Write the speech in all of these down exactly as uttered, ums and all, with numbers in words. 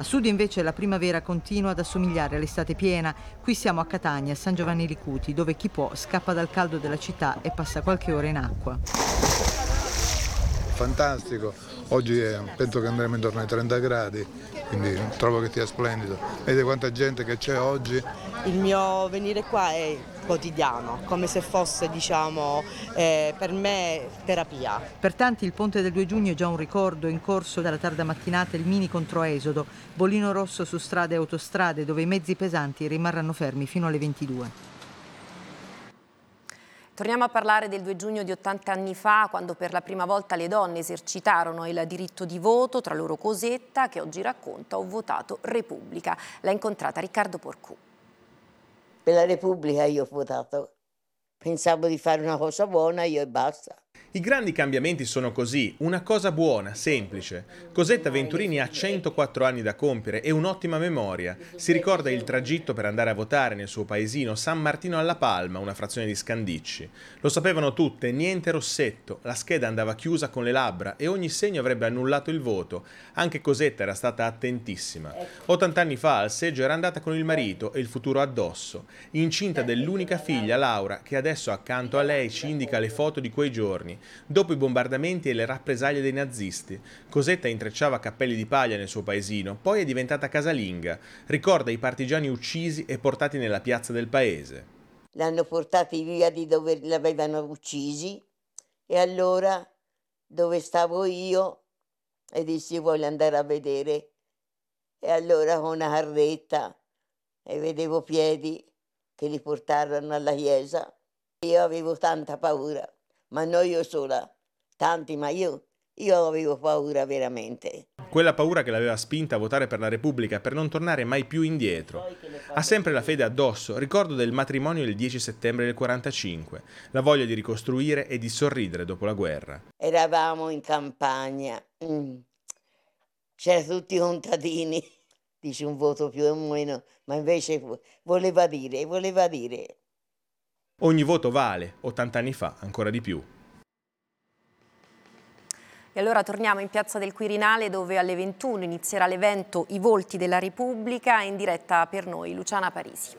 A sud invece la primavera continua ad assomigliare all'estate piena. Qui siamo a Catania, San Giovanni Licuti, dove chi può scappa dal caldo della città e passa qualche ora in acqua. Fantastico, oggi eh, penso che andremo intorno ai trenta gradi, quindi trovo che sia splendido. Vedete quanta gente che c'è oggi? Il mio venire qua è quotidiano, come se fosse, diciamo, eh, per me terapia. Per tanti il ponte del due giugno è già un ricordo. In corso dalla tarda mattinata il mini controesodo, bollino rosso su strade e autostrade dove i mezzi pesanti rimarranno fermi fino alle ventidue. Torniamo a parlare del due giugno di ottanta anni fa, quando per la prima volta le donne esercitarono il diritto di voto, tra loro Cosetta, che oggi racconta: ho votato Repubblica. L'ha incontrata Riccardo Porcù. Per la Repubblica io ho votato, pensavo di fare una cosa buona, io e basta. I grandi cambiamenti sono così, una cosa buona, semplice. Cosetta Venturini ha centoquattro anni da compiere e un'ottima memoria. Si ricorda il tragitto per andare a votare nel suo paesino San Martino alla Palma, una frazione di Scandicci. Lo sapevano tutte, niente rossetto, la scheda andava chiusa con le labbra e ogni segno avrebbe annullato il voto. Anche Cosetta era stata attentissima. ottanta anni fa al seggio era andata con il marito e il futuro addosso, incinta dell'unica figlia, Laura, che adesso accanto a lei ci indica le foto di quei giorni. Dopo i bombardamenti e le rappresaglie dei nazisti, Cosetta intrecciava cappelli di paglia nel suo paesino, poi è diventata casalinga. Ricorda i partigiani uccisi e portati nella piazza del paese. L'hanno portati via di dove l'avevano uccisi e allora dove stavo io e dissi voglio andare a vedere. E allora con una carretta e vedevo piedi che li portarono alla chiesa. Io avevo tanta paura. Ma non io sola, tanti, ma io, io avevo paura veramente. Quella paura che l'aveva spinta a votare per la Repubblica per non tornare mai più indietro. Ha sempre la fede addosso, ricordo del matrimonio il dieci settembre del quarantacinque, la voglia di ricostruire e di sorridere dopo la guerra. Eravamo in campagna, mm. C'erano tutti i contadini, dice un voto più o meno, ma invece voleva dire, voleva dire. Ogni voto vale, ottanta anni fa, ancora di più. E allora torniamo in Piazza del Quirinale, dove alle ventuno inizierà l'evento I Volti della Repubblica, in diretta per noi Luciana Parisi.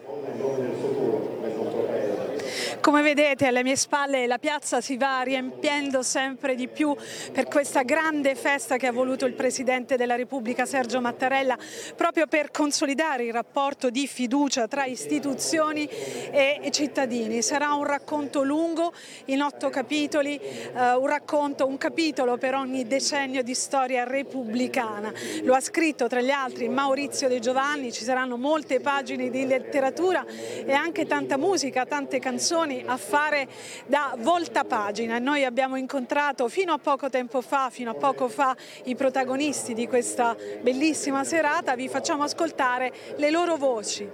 Come vedete alle mie spalle la piazza si va riempiendo sempre di più per questa grande festa che ha voluto il Presidente della Repubblica Sergio Mattarella, proprio per consolidare il rapporto di fiducia tra istituzioni e cittadini. Sarà un racconto lungo in otto capitoli, eh, un racconto, un capitolo per ogni decennio di storia repubblicana. Lo ha scritto tra gli altri Maurizio De Giovanni, ci saranno molte pagine di letteratura e anche tanta musica, tante canzoni a fare da voltapagina. Noi abbiamo incontrato fino a poco tempo fa, fino a poco fa, i protagonisti di questa bellissima serata. Vi facciamo ascoltare le loro voci.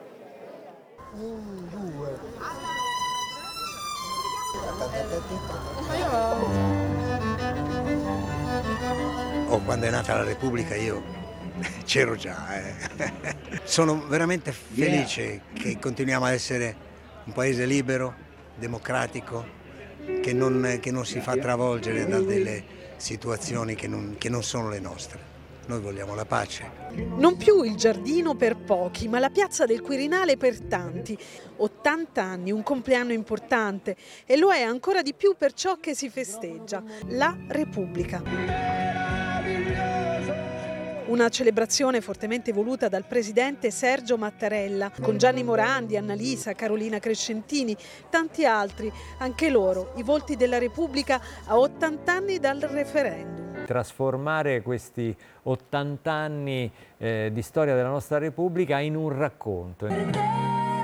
Oh, quando è nata la Repubblica io c'ero già. Eh. Sono veramente felice che continuiamo a essere un paese libero, democratico, che non, che non si fa travolgere da delle situazioni che non, che non sono le nostre. Noi vogliamo la pace. Non più il giardino per pochi, ma la piazza del Quirinale per tanti. ottanta anni, un compleanno importante, e lo è ancora di più per ciò che si festeggia, la Repubblica. Una celebrazione fortemente voluta dal presidente Sergio Mattarella, con Gianni Morandi, Annalisa, Carolina Crescentini, tanti altri, anche loro, i volti della Repubblica a ottanta anni dal referendum. Trasformare questi ottanta anni eh, di storia della nostra Repubblica in un racconto.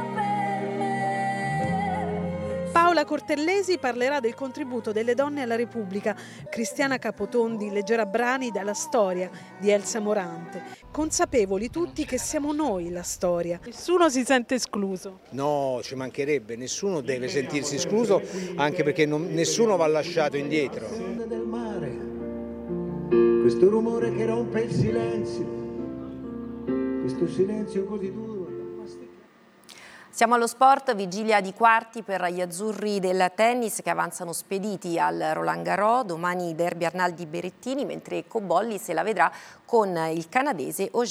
Paola Cortellesi parlerà del contributo delle donne alla Repubblica. Cristiana Capotondi leggerà brani dalla storia di Elsa Morante. Consapevoli tutti che siamo noi la storia. Nessuno si sente escluso. No, ci mancherebbe, nessuno deve sentirsi escluso, anche perché non, nessuno va lasciato indietro. Del mare, questo rumore che rompe il silenzio, questo silenzio così duro. Siamo allo sport, vigilia di quarti per gli azzurri del tennis che avanzano spediti al Roland Garros. Domani derby Arnaldi Berettini, mentre Cobolli se la vedrà con il canadese Auger